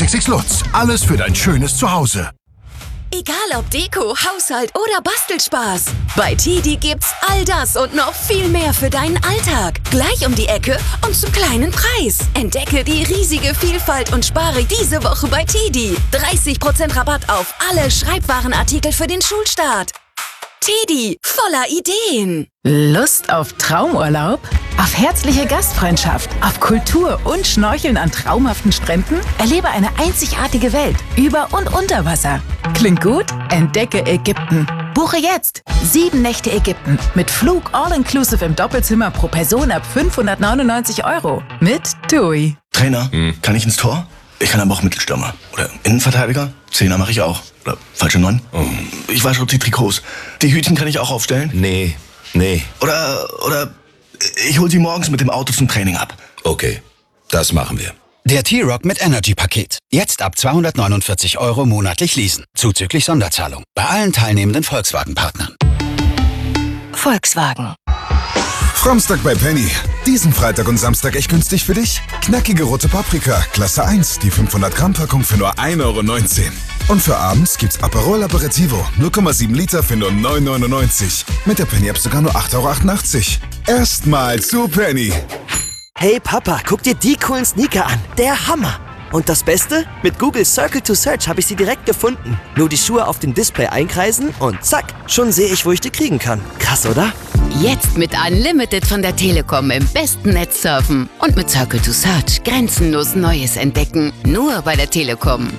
XXX Lutz. Alles für dein schönes Zuhause. Egal ob Deko, Haushalt oder Bastelspaß. Bei TIDI gibt's all das und noch viel mehr für deinen Alltag. Gleich um die Ecke und zum kleinen Preis. Entdecke die riesige Vielfalt und spare diese Woche bei TIDI. 30% Rabatt auf alle Schreibwarenartikel für den Schulstart. TIDI, voller Ideen. Lust auf Traumurlaub? Auf herzliche Gastfreundschaft? Auf Kultur und Schnorcheln an traumhaften Stränden? Erlebe eine einzigartige Welt über und unter Wasser. Klingt gut? Entdecke Ägypten. Buche jetzt 7 Nächte Ägypten mit Flug all-inclusive im Doppelzimmer pro Person ab 599 € mit TUI. Trainer, kann ich ins Tor? Ich kann aber auch Mittelstürmer. Oder Innenverteidiger? Zehner mache ich auch. Oder falsche 9? Ich wasche die Trikots. Die Hütchen kann ich auch aufstellen? Nee. Oder ich hol sie morgens mit dem Auto zum Training ab. Okay, das machen wir. Der T-Rock mit Energy-Paket. Jetzt ab 249 € monatlich leasen. Zuzüglich Sonderzahlung. Bei allen teilnehmenden Volkswagen-Partnern. Volkswagen. Samstag bei Penny. Diesen Freitag und Samstag echt günstig für dich. Knackige rote Paprika, Klasse 1, die 500 Gramm Packung für nur 1,19 €. Und für abends gibt's Aperol Aperitivo, 0,7 Liter für nur 9,99 €. Mit der Penny-App sogar nur 8,88 €. Erstmal zu Penny. Hey Papa, guck dir die coolen Sneaker an. Der Hammer. Und das Beste? Mit Google Circle to Search habe ich sie direkt gefunden. Nur die Schuhe auf dem Display einkreisen und zack, schon sehe ich, wo ich die kriegen kann. Krass, oder? Jetzt mit Unlimited von der Telekom im besten Netz surfen. Und mit Circle to Search grenzenlos Neues entdecken. Nur bei der Telekom.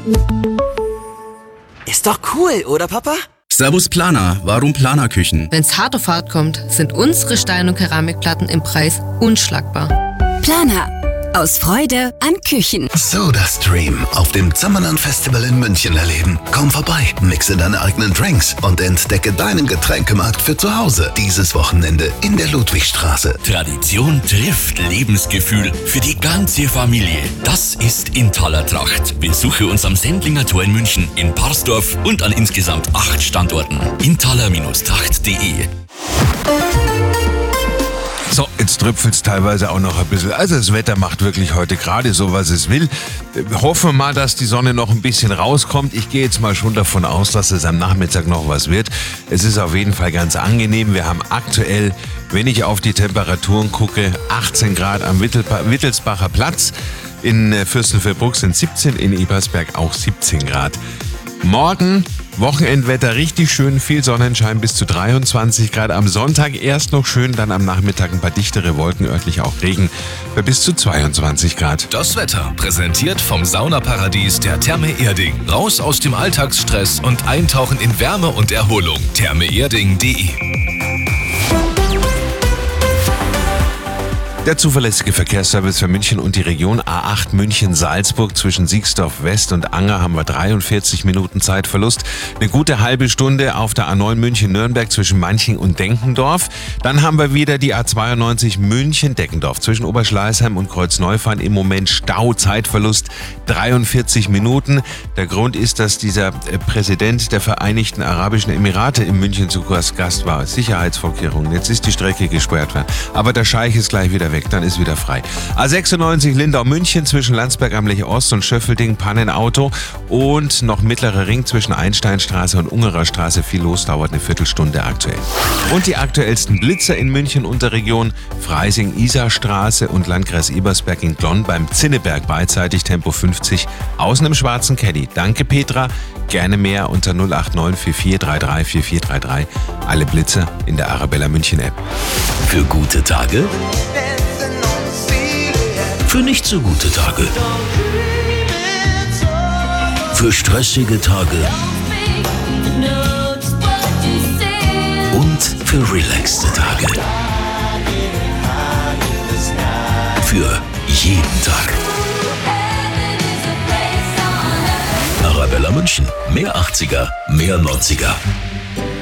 Ist doch cool, oder Papa? Servus Planer, warum Planerküchen? Wenn's hart auf hart kommt, sind unsere Stein- und Keramikplatten im Preis unschlagbar. Planer. Aus Freude an Küchen. SodaStream auf dem Zimmerland Festival in München erleben. Komm vorbei, mixe deine eigenen Drinks und entdecke deinen Getränkemarkt für zu Hause. Dieses Wochenende in der Ludwigstraße. Tradition trifft Lebensgefühl für die ganze Familie. Das ist Intaler Tracht. Besuche uns am Sendlinger Tor in München, in Parsdorf und an insgesamt 8 Standorten. intaler-tracht.de. So, jetzt tröpfelt's teilweise auch noch ein bisschen. Also das Wetter macht wirklich heute gerade so, was es will. Hoffen wir mal, dass die Sonne noch ein bisschen rauskommt. Ich gehe jetzt mal schon davon aus, dass es am Nachmittag noch was wird. Es ist auf jeden Fall ganz angenehm. Wir haben aktuell, wenn ich auf die Temperaturen gucke, 18 Grad am Wittelsbacher Platz. In Fürstenfeldbruck sind 17, in Ebersberg auch 17 Grad. Morgen Wochenendwetter richtig schön, viel Sonnenschein bis zu 23 Grad. Am Sonntag erst noch schön, dann am Nachmittag ein paar dichtere Wolken, örtlich auch Regen bei bis zu 22 Grad. Das Wetter präsentiert vom Saunaparadies der Therme Erding. Raus aus dem Alltagsstress und eintauchen in Wärme und Erholung. thermeerding.de. Der zuverlässige Verkehrsservice für München und die Region A8 München-Salzburg zwischen Siegsdorf West und Anger haben wir 43 Minuten Zeitverlust. Eine gute halbe Stunde auf der A9 München-Nürnberg zwischen Manching und Denkendorf. Dann haben wir wieder die A92 München-Deckendorf zwischen Oberschleißheim und Kreuzneufahren. Im Moment Stau, Zeitverlust 43 Minuten. Der Grund ist, dass dieser Präsident der Vereinigten Arabischen Emirate in München zu Gast war. Sicherheitsvorkehrungen. Jetzt ist die Strecke gesperrt worden. Aber der Scheich ist gleich wieder weg, dann ist wieder frei. A96 Lindau-München zwischen Landsberg am Lech Ost und Schöffelding, Pannenauto und noch mittlerer Ring zwischen Einsteinstraße und Ungerer Straße. Viel los, dauert eine Viertelstunde aktuell. Und die aktuellsten Blitzer in München und der Region: Freising-Isarstraße und Landkreis Ebersberg in Glonn beim Zinneberg beidseitig Tempo 50 aus einem schwarzen Caddy. Danke Petra, gerne mehr unter 089 4433 4433. Alle Blitzer in der Arabella München App. Für gute Tage, für nicht so gute Tage, für stressige Tage und für relaxte Tage. Für jeden Tag. Arabella München. Mehr 80er, mehr 90er.